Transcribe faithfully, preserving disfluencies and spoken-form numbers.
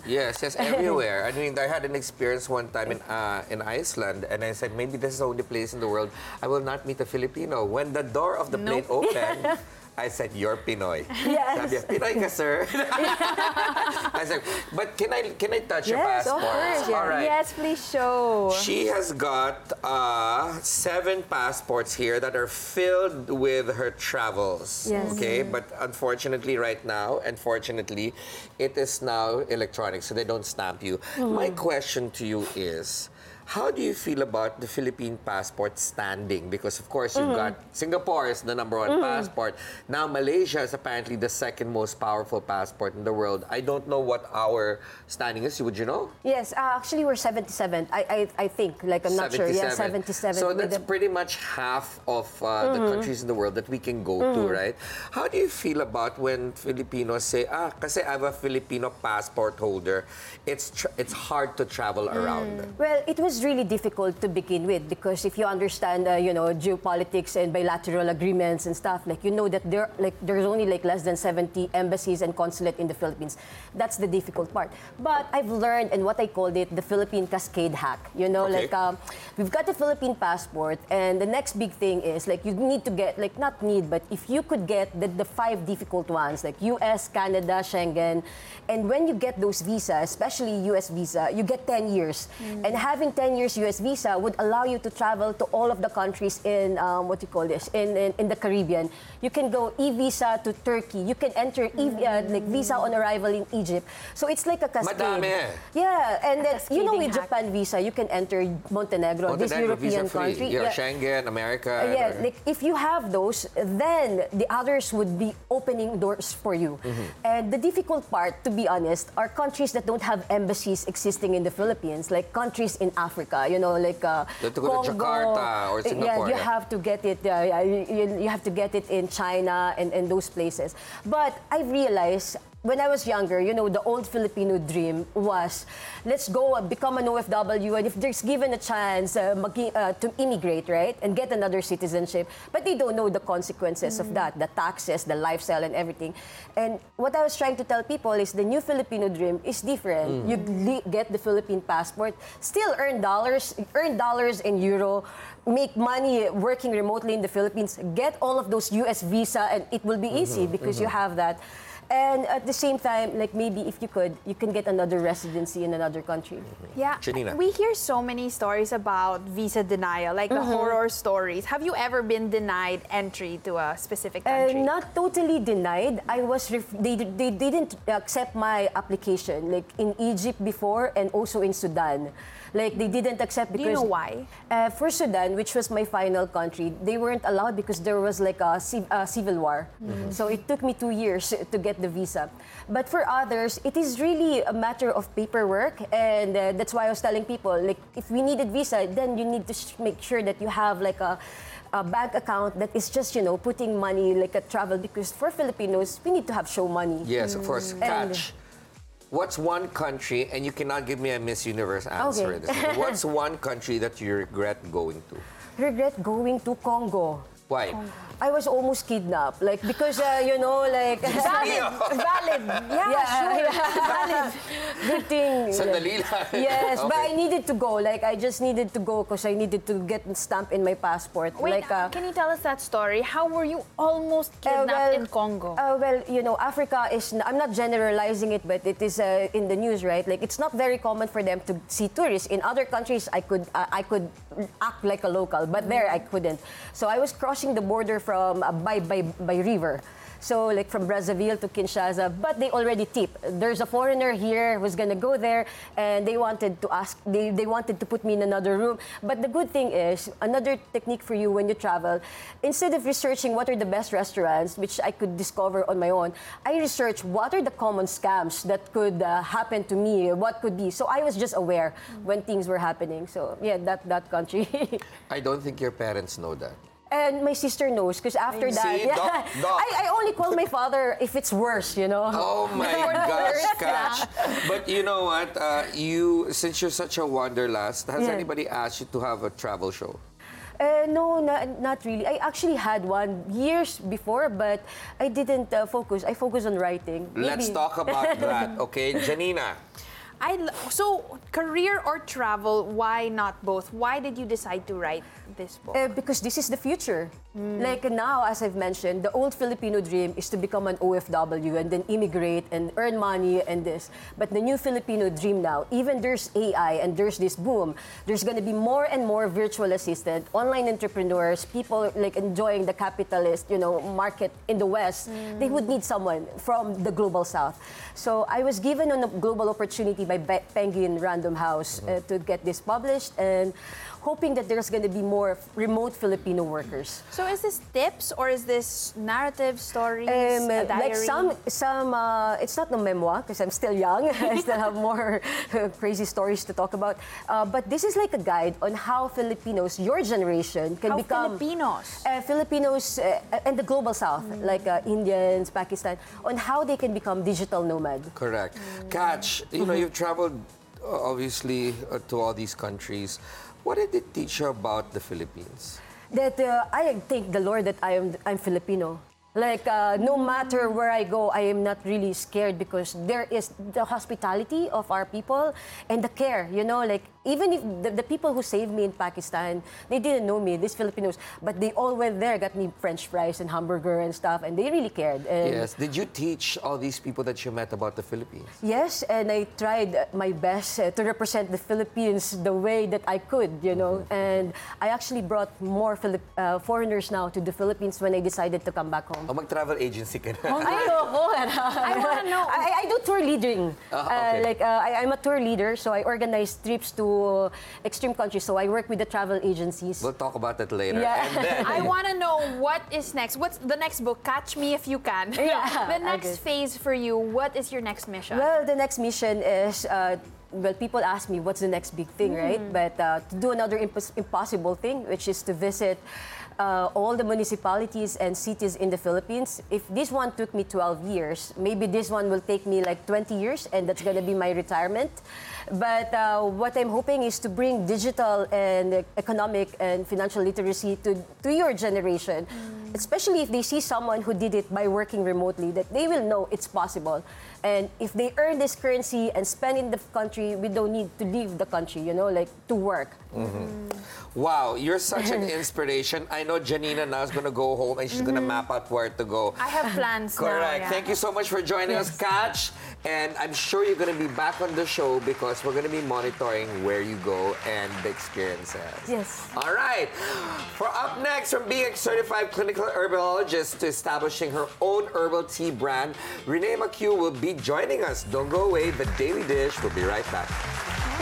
Yes, yes, everywhere. I mean, I had an experience one time in uh, in Iceland, and I said, maybe this is the only place in the world I will not meet a Filipino. When the door of the plane Nope. opened, I said, you're Pinoy. Yes. Sabi niya, Pinoy ka, sir. I said, but can I can I touch your Yes, of passport? course. All right. Yes, please show. She has got uh, seven passports here that are filled with her travels. Yes. Okay, but unfortunately, right now, unfortunately, it is now electronic, so they don't stamp you. My question to you is, how do you feel about the Philippine passport standing? Because of course you've got Singapore is the number one passport. Now Malaysia is apparently the second most powerful passport in the world. I don't know what our standing is. Would you know? Yes, uh, actually we're seventy-seventh. I, I I think, like I'm not sure. Yeah, seventy-seven. So with that's the- pretty much half of uh, the countries in the world that we can go to, right? How do you feel about when Filipinos say, ah, kasi I have a Filipino passport holder, it's tr- it's hard to travel around? Well, it was really difficult to begin with because if you understand, uh, you know, geopolitics and bilateral agreements and stuff, like you know that there, like there's only like less than seventy embassies and consulate in the Philippines. That's the difficult part. But I've learned, and what I called it, the Philippine Cascade hack. You know, Okay. like um, we've got the Philippine passport, and the next big thing is like you need to get, like not need, but if you could get the, the five difficult ones, like U S, Canada, Schengen, and when you get those visas, especially U S visa, you get ten years, and having ten years U S visa would allow you to travel to all of the countries in um, what you call this in, in in the Caribbean. You can go e-visa to Turkey. You can enter e uh, like visa on arrival in Egypt. So it's like a cascade. Madami. Yeah, and then you know cascading with hack. Japan visa, you can enter Montenegro, this Montenegro, European visa-free. country. Yeah, Schengen, America. Uh, yeah, like if you have those, then the others would be opening doors for you. And the difficult part, to be honest, are countries that don't have embassies existing in the Philippines, like countries in Africa. You know, like uh, You have to go to Congo. Jakarta or Uh, Singapore, Yeah, you yeah. have to get it. Uh, yeah, you, you- you have to get it in China and, and those places. But I realized. When I was younger, you know, the old Filipino dream was, let's go uh, become an O F W, and if there's given a chance uh, magi- uh, to immigrate, right, and get another citizenship, but they don't know the consequences of that, the taxes, the lifestyle, and everything. And what I was trying to tell people is the new Filipino dream is different. You le- get the Philippine passport, still earn dollars, earn dollars in euro, make money working remotely in the Philippines, get all of those U S visa, and it will be easy because you have that. And at the same time, like maybe if you could, you can get another residency in another country. Yeah, Janina. we hear so many stories about visa denial, like the horror stories. Have you ever been denied entry to a specific Uh, country? not totally denied. I was ref- they, they didn't accept my application, like in Egypt before and also in Sudan. Like they didn't accept Do because you know why? Uh, for Sudan, which was my final country, they weren't allowed because there was like a, civ- a civil war. So it took me two years to get the visa. But for others, it is really a matter of paperwork, and uh, that's why I was telling people, like if we needed visa, then you need to sh- make sure that you have like a a bank account that is just, you know, putting money like a travel, because for Filipinos, we need to have show money. Yes, of course. And- Catch. What's one country, and you cannot give me a Miss Universe answer. Okay. This one. What's one country that you regret going to? Regret going to Congo. Why? I was almost kidnapped, like because uh, you know, like Valid, valid. Yeah, Yeah, sure. yeah. Valid. good thing. Sandali lang. Yes, but Okay. I needed to go. Like I just needed to go because I needed to get stamp in my passport. Wait, like, uh, can you tell us that story? How were you almost Uh, kidnapped well, in Congo? Uh, well, you know, Africa is, n- I'm not generalizing it, but it is uh, in the news, right? Like, it's not very common for them to see tourists. In other countries, I could uh, I could act like a local, but there I couldn't. So I was crossing the border from uh, by, by, by river. So like from Brazzaville to Kinshasa, but they already tip. There's a foreigner here who's gonna go there, and they wanted to ask, they, they wanted to put me in another room. But the good thing is, another technique for you when you travel, instead of researching what are the best restaurants, which I could discover on my own, I researched what are the common scams that could uh, happen to me, what could be. So I was just aware when things were happening. So yeah, that, that country. I don't think your parents know that. And my sister knows, because after that, See, yeah, Doc, Doc. I, I only call my father if it's worse, you know. Oh my gosh, Catch. But you know what? Uh, you, since you're such a wanderlust, has Yeah. anybody asked you to have a travel show? Uh, no, not, not really. I actually had one years before, but I didn't uh, focus. I focused on writing. Let's Maybe- talk about that, okay? Janina, I l- so career or travel? Why not both? Why did you decide to write this book? Uh, because this is the future. Like now, as I've mentioned, the old Filipino dream is to become an O F W and then immigrate and earn money and this. But the new Filipino dream now, even there's A I and there's this boom, there's going to be more and more virtual assistant, online entrepreneurs, people like enjoying the capitalist, you know, market in the West. They would need someone from the global South. So I was given a global opportunity by Be- Penguin Random House uh, to get this published and hoping that there's going to be more remote Filipino workers. So is this tips or is this narrative stories? Um, a uh, like diary? some, some uh, it's not a memoir because I'm still young. I still have more uh, crazy stories to talk about. Uh, but this is like a guide on how Filipinos, your generation, can How become Filipinos? uh, Filipinos uh, and the global South, like uh, Indians, Pakistan, on how they can become digital nomad. Correct. Catch, you know, you've traveled uh, obviously uh, to all these countries. What did it teach you about the Philippines? That uh, I thank the Lord that I am I'm Filipino. Like uh, no matter where I go, I am not really scared because there is the hospitality of our people and the care. You know, like even if the, the people who saved me in Pakistan, they didn't know me, these Filipinos, but they all went there, got me French fries and hamburger and stuff, and they really cared. And Yes. Did you teach all these people that you met about the Philippines? Yes, and I tried my best uh, to represent the Philippines the way that I could, you know. And I actually brought more Filip- uh, foreigners now to the Philippines when I decided to come back home. O mag-travel agency ka na. Ayoko. I want to know. I, I do tour leading. Ah, Uh, okay. like uh, I, I'm a tour leader, so I organize trips to extreme countries. So I work with the travel agencies. We'll talk about that later. Yeah. And then, I want to know what is next. What's the next book? Catch Me If You Can. Yeah, The next okay. phase for you. What is your next mission? Well, the next mission is, uh, well, people ask me what's the next big thing, right? But uh, to do another impos- impossible thing, which is to visit uh, all the municipalities and cities in the Philippines. If this one took me twelve years, maybe this one will take me like twenty years, and that's gonna be my retirement. But uh, what I'm hoping is to bring digital and uh, economic and financial literacy to, to your generation, especially if they see someone who did it by working remotely, that they will know it's possible. And if they earn this currency and spend in the country, we don't need to leave the country, you know, like to work. wow, you're such an inspiration. I know Janina now is going to go home and she's going to map out where to go. I have plans now. Correct. yeah. Thank you so much for joining us, Catch. And I'm sure you're going to be back on the show because we're going to be monitoring where you go and the experiences. Yes. All right. For up next, from being a certified clinical herbologist to establishing her own herbal tea brand, Renee McHugh will be joining us. Don't go away. The Daily Dish will be right back.